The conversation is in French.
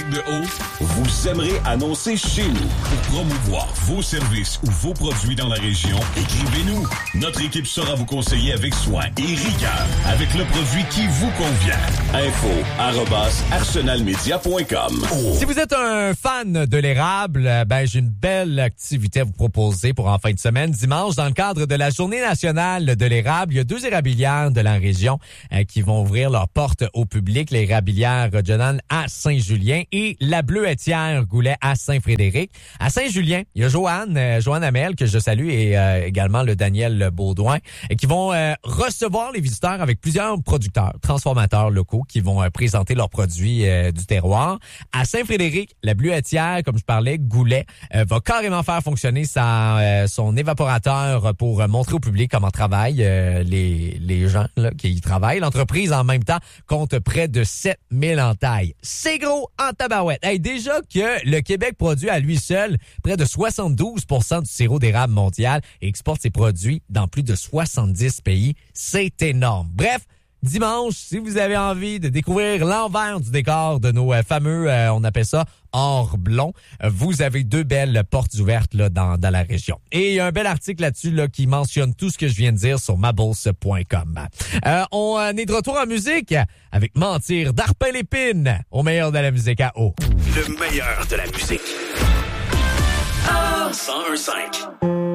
de haut? Vous aimerez annoncer chez nous. Pour promouvoir vos services ou vos produits dans la région, écrivez-nous. Notre équipe saura vous conseiller avec soin et rigueur avec le produit qui vous convient. info@arsenalmedia.com. Si vous êtes un fan de l'érable, j'ai une belle activité à vous proposer pour en fin de semaine. Dimanche, dans le cadre de la Journée nationale de l'érable, il y a 2 érablières de la région qui vont ouvrir leurs portes au public. L'érablière Jonan à Saint-Julien et la Bleuetière Goulet à Saint-Frédéric. À Saint-Julien, il y a Joanne Amel, que je salue, et également le Daniel Baudouin, qui vont recevoir les visiteurs avec plusieurs producteurs, transformateurs locaux qui vont présenter leurs produits du terroir. À Saint-Frédéric, la Bleuetière, comme je parlais, Goulet, va carrément faire fonctionner son évaporateur pour montrer au public comment travaillent les gens là, qui y travaillent. L'entreprise, en même temps, compte près de 7000 entailles. C'est gros en tabarouette. Hey, déjà que le Québec produit à lui seul près de 72% du sirop d'érable mondial et exporte ses produits dans plus de 70 pays. C'est énorme. Bref, dimanche, si vous avez envie de découvrir l'envers du décor de nos fameux, on appelle ça, Or-Blond, vous avez 2 belles portes ouvertes là, dans la région. Et il y a un bel article là-dessus là, qui mentionne tout ce que je viens de dire sur mabourse.com. On est de retour en musique avec Mentir d'Arpin Lépine au meilleur de la musique à eau. Le meilleur de la musique. 101.5